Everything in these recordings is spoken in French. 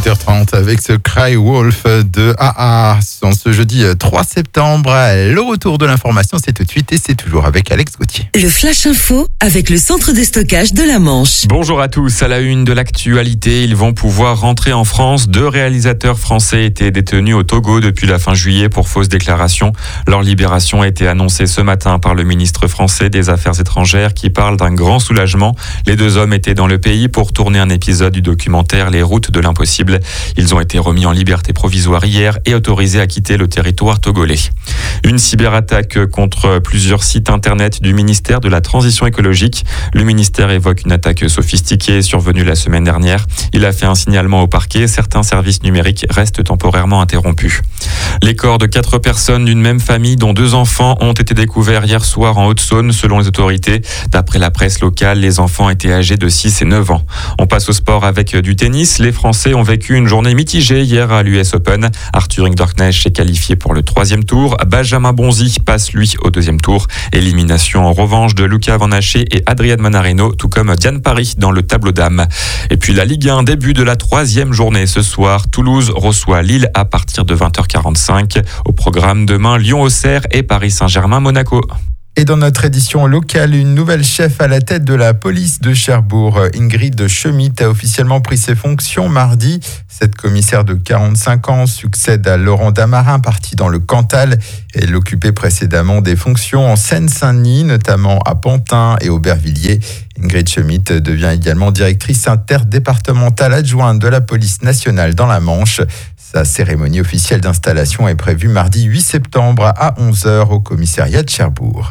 8h30 avec ce Cry Wolf de AA en ce jeudi 3 septembre. Le retour de l'information, c'est tout de suite et c'est toujours avec Alex Gauthier. Le Flash Info avec le centre de stockage de la Manche. Bonjour à tous. À la une de l'actualité, ils vont pouvoir rentrer en France. 2 réalisateurs français étaient détenus au Togo depuis la fin juillet pour fausses déclarations. Leur libération a été annoncée ce matin par le ministre français des Affaires étrangères qui parle d'un grand soulagement. Les 2 hommes étaient dans le pays pour tourner un épisode du documentaire Les routes de l'impossible. Ils ont été remis en liberté provisoire hier et autorisés à quitter le territoire togolais. Une cyberattaque contre plusieurs sites internet du ministère de la Transition écologique. Le ministère évoque une attaque sophistiquée survenue la semaine dernière. Il a fait un signalement au parquet. Certains services numériques restent temporairement interrompus. Les corps de 4 personnes d'une même famille, dont 2 enfants, ont été découverts hier soir en Haute-Saône, selon les autorités. D'après la presse locale, les enfants étaient âgés de 6 et 9 ans. On passe au sport avec du tennis. Les Français ont vécu une journée mitigée hier à l'US Open. Arthur Hinderknecht est qualifié pour le 3e tour. Benjamin Bonzi passe lui au 2e tour. Élimination en revanche de Luca Van Haché et Adrian Manarino, tout comme Diane Paris dans le tableau dames. Et puis la Ligue 1, début de la 3e journée ce soir. Toulouse reçoit Lille à partir de 20h45. Au programme demain, Lyon-Auxerre et Paris Saint-Germain-Monaco. Et dans notre édition locale, une nouvelle chef à la tête de la police de Cherbourg. Ingrid Schmidt a officiellement pris ses fonctions mardi. Cette commissaire de 45 ans succède à Laurent Damarin, parti dans le Cantal. Elle occupait précédemment des fonctions en Seine-Saint-Denis, notamment à Pantin et Aubervilliers. Ingrid Schmidt devient également directrice interdépartementale adjointe de la police nationale dans la Manche. Sa cérémonie officielle d'installation est prévue mardi 8 septembre à 11h au commissariat de Cherbourg.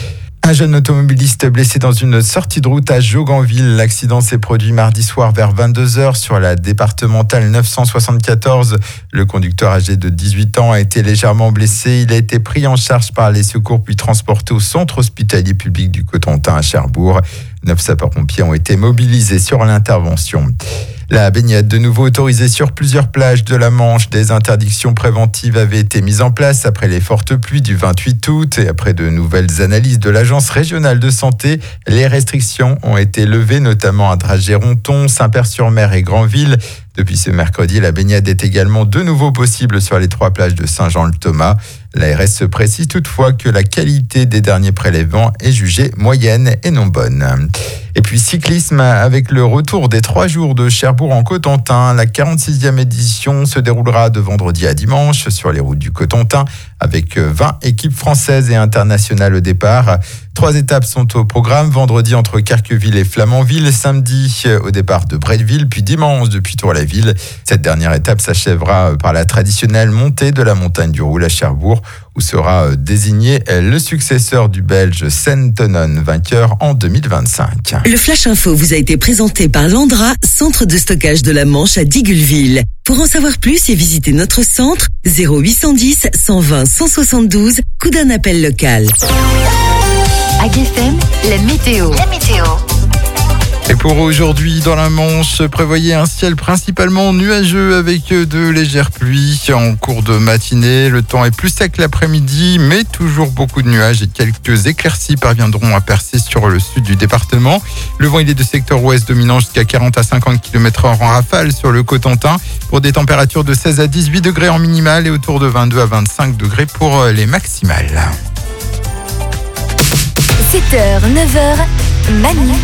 Un jeune automobiliste blessé dans une sortie de route à Joganville. L'accident s'est produit mardi soir vers 22h sur la départementale 974. Le conducteur âgé de 18 ans a été légèrement blessé. Il a été pris en charge par les secours puis transporté au centre hospitalier public du Cotentin à Cherbourg. 9 sapeurs-pompiers ont été mobilisés sur l'intervention. La baignade de nouveau autorisée sur plusieurs plages de la Manche. Des interdictions préventives avaient été mises en place après les fortes pluies du 28 août et après de nouvelles analyses de l'Agence régionale de santé. Les restrictions ont été levées, notamment à Dragé-Ronthon, Saint-Père-sur-Mer et Granville. Depuis ce mercredi, la baignade est également de nouveau possible sur les 3 plages de Saint-Jean-le-Thomas. L'ARS précise toutefois que la qualité des derniers prélèvements est jugée moyenne et non bonne. Et puis cyclisme avec le retour des 3 jours de Cherbourg en Cotentin. La 46e édition se déroulera de vendredi à dimanche sur les routes du Cotentin avec 20 équipes françaises et internationales au départ. 3 étapes sont au programme. Vendredi entre Carqueville et Flamanville. Samedi au départ de Bretteville, puis dimanche depuis Tour-la-Ville. Cette dernière étape s'achèvera par la traditionnelle montée de la montagne du Roule à Cherbourg, où sera désigné le successeur du Belge Sentonen, vainqueur en 2025. Le Flash Info vous a été présenté par Landra, centre de stockage de la Manche à Digueulville. Pour en savoir plus et visiter notre centre, 0810 120 172, coup d'un appel local. AGFM, la météo. Et pour aujourd'hui, dans la Manche, prévoyez un ciel principalement nuageux avec de légères pluies en cours de matinée. Le temps est plus sec l'après-midi, mais toujours beaucoup de nuages et quelques éclaircies parviendront à percer sur le sud du département. Le vent, il est de secteur ouest dominant jusqu'à 40 à 50 km/h en rafale sur le Cotentin pour des températures de 16 à 18 degrés en minimale et autour de 22 à 25 degrés pour les maximales. 7h, 9h, Manu.